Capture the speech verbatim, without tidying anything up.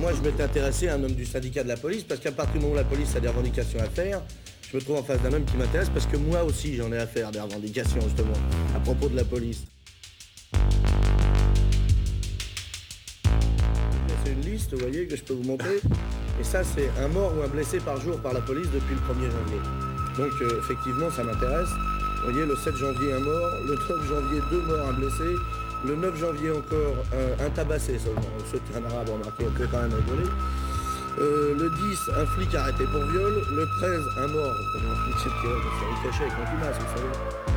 moi, je m'étais intéressé à un homme du syndicat de la police, parce qu'à partir du moment où la police a des revendications à faire, je me trouve en face d'un homme qui m'intéresse, parce que moi aussi, j'en ai à faire des revendications, justement, à propos de la police. C'est une liste, vous voyez, que je peux vous montrer. Et ça, c'est un mort ou un blessé par jour par la police depuis le premier janvier. Donc, euh, effectivement, ça m'intéresse. Vous voyez, le sept janvier, un mort. Le neuf janvier, deux morts, un blessé. Le neuf janvier, encore, un, un tabassé seulement. Ceux qui en arabe, remarqué, on peut quand même rigoler. Euh, le dix, un flic arrêté pour viol. Le treize, un mort. Un flic qui s'est ricochet avec un culasse, vous savez.